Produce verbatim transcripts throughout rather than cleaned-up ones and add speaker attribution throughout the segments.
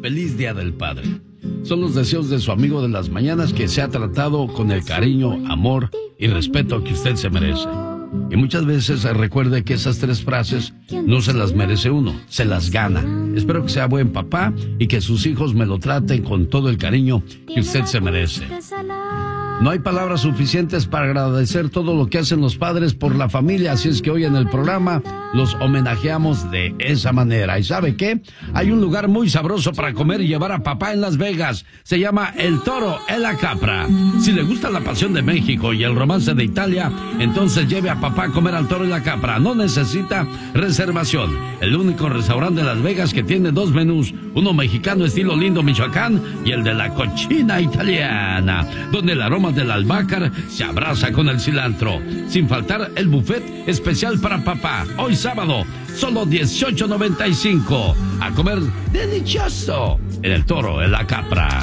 Speaker 1: feliz Día del Padre. Son los deseos de su amigo de las mañanas, que se ha tratado con el cariño, amor y respeto que usted se merece. Y muchas veces recuerde que esas tres frases no se las merece uno, se las gana. Espero que sea buen papá y que sus hijos me lo traten con todo el cariño que usted se merece. No hay palabras suficientes para agradecer todo lo que hacen los padres por la familia, así es que hoy en el programa los homenajeamos de esa manera. ¿Y sabe qué? Hay un lugar muy sabroso para comer y llevar a papá en Las Vegas. Se llama El Toro en la Capra. Si le gusta la pasión de México y el romance de Italia, entonces lleve a papá a comer al Toro en la Capra. No necesita reservación. El único restaurante de Las Vegas que tiene dos menús, uno mexicano estilo Lindo, Michoacán, y el de la cochina italiana, donde el aroma del albahaca se abraza con el cilantro. Sin faltar el buffet especial para papá. Hoy sábado, solo dieciocho noventa y cinco. A comer delicioso en El Toro, en la Capra.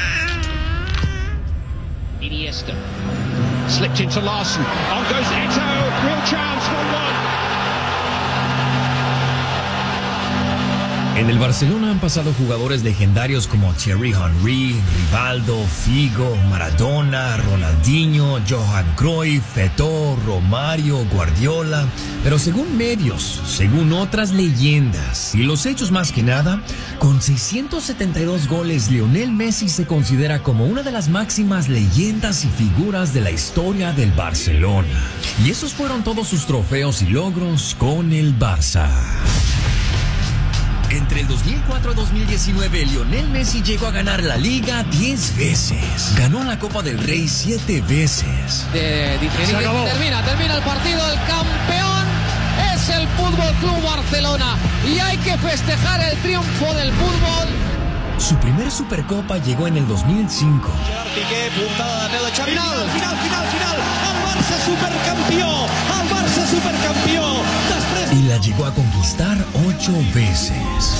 Speaker 2: Iniesta. Slipped into Larson. On goes Eto'o. Real chance for one.
Speaker 3: En el Barcelona han pasado jugadores legendarios como Thierry Henry, Rivaldo, Figo, Maradona, Ronaldinho, Johan Cruyff, Eto'o, Romario, Guardiola. Pero según medios, según otras leyendas y los hechos más que nada, con seiscientos setenta y dos goles, Lionel Messi se considera como una de las máximas leyendas y figuras de la historia del Barcelona. Y esos fueron todos sus trofeos y logros con el Barça. Entre el dos mil cuatro y dos mil diecinueve, Lionel Messi llegó a ganar la Liga diez veces. Ganó la Copa del Rey siete veces.
Speaker 4: De, de, Se acabó. Termina, termina el partido. El campeón es el Fútbol Club Barcelona. Y hay que festejar el triunfo del fútbol.
Speaker 3: Su primer Supercopa llegó en el dos mil cinco.
Speaker 5: Piqué, puntada de Xavi. Final, final, final, final. El Barça supercampió. El Barça supercampió.
Speaker 3: Y la llegó a conquistar ocho veces.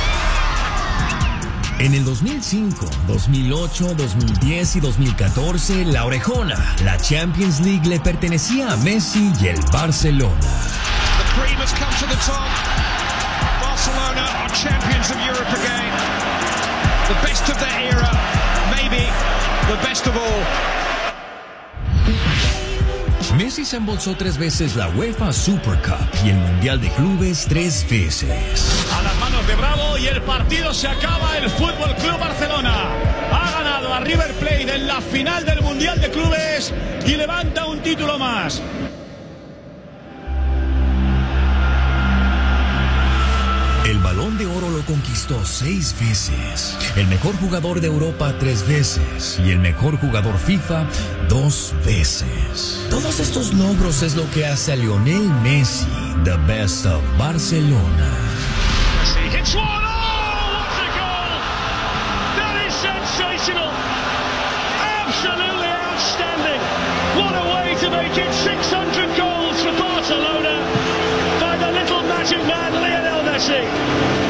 Speaker 3: En el dos mil cinco, dos mil ocho, dos mil diez y dos mil catorce, la Orejona, la Champions League, le pertenecía a Messi y el Barcelona.
Speaker 2: The cream has come to the top. Barcelona are champions of Europe again. The best of their era, maybe the best of all.
Speaker 3: Messi se embolsó tres veces la UEFA Super Cup y el Mundial de Clubes tres veces.
Speaker 6: A las manos de Bravo y el partido se acaba. El Fútbol Club Barcelona ha ganado a River Plate en la final del Mundial de Clubes y levanta un título más.
Speaker 3: El Balón de Oro lo conquistó seis veces, el mejor jugador de Europa tres veces y el mejor jugador FIFA dos veces. Todos estos logros es lo que hace a Lionel Messi the best of Barcelona.
Speaker 6: Messi hits one. Oh, what a goal! That is sensational. Absolutely outstanding. What a way to make it six hundred goals for Barcelona by the little magic man Lionel Messi.